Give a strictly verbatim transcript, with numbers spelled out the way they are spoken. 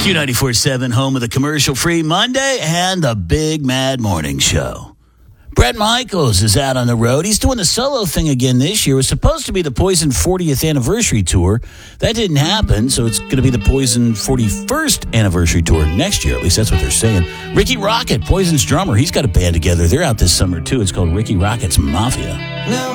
Q ninety-four point seven, home of the commercial-free Monday and the Big Mad Morning Show. Bret Michaels is out on the road. He's doing the solo thing again this year. It was supposed to be the Poison fortieth anniversary tour. That didn't happen, so it's going to be the Poison forty-first anniversary tour next year. At least that's what they're saying. Ricky Rocket, Poison's drummer, he's got a band together. They're out this summer, too. It's called Ricky Rocket's Mafia.